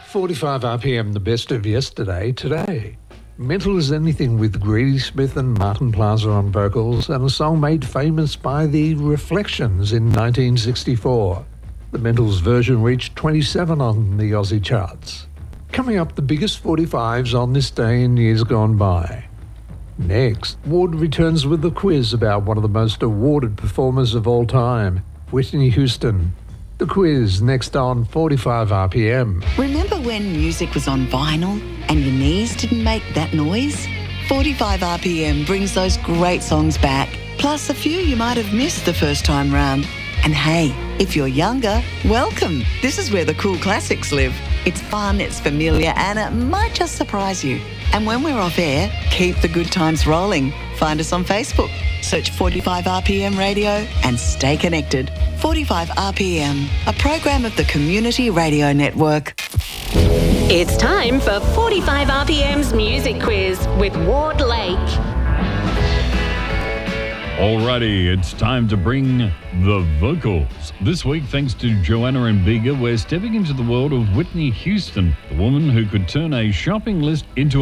45 RPM, the best of yesterday, today. Mental as Anything with Greedy Smith and Martin Plaza on vocals, and a song made famous by the Reflections in 1964. The Mentals version reached 27 on the Aussie charts. Coming up, the biggest 45s on this day in years gone by. Next, Ward returns with a quiz about one of the most awarded performers of all time, Whitney Houston. The quiz next on 45 RPM. Remember when music was on vinyl and your knees didn't make that noise? 45 RPM brings those great songs back, plus a few you might have missed the first time round. And hey, if you're younger, welcome. This is where the cool classics live. It's fun, it's familiar, and it might just surprise you. And when we're off air, keep the good times rolling. Find us on Facebook. Search 45 RPM Radio and stay connected. 45 RPM, a program of the Community Radio Network. It's time for 45 RPM's Music Quiz with Ward Lake. Alrighty, it's time to bring the vocals. This week, thanks to Joanna and Bega, we're stepping into the world of Whitney Houston, the woman who could turn a shopping list into